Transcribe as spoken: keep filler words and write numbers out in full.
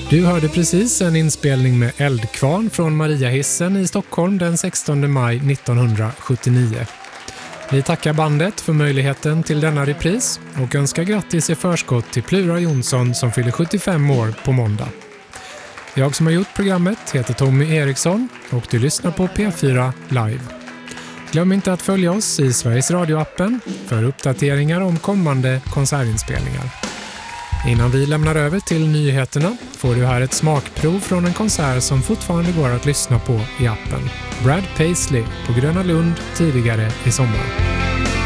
Du hörde precis en inspelning med Eldkvarn från Mariahissen i Stockholm den sextonde maj nittonhundrasjuttionio. Vi tackar bandet för möjligheten till denna repris och önskar grattis i förskott till Plura Jonsson som fyller sjuttiofem år på måndag. Jag som har gjort programmet heter Tommy Eriksson och du lyssnar på P fyra Live. Glöm inte att följa oss i Sveriges Radio-appen för uppdateringar om kommande konsertinspelningar. Innan vi lämnar över till nyheterna får du här ett smakprov från en konsert som fortfarande går att lyssna på i appen. Brad Paisley på Gröna Lund tidigare i sommar.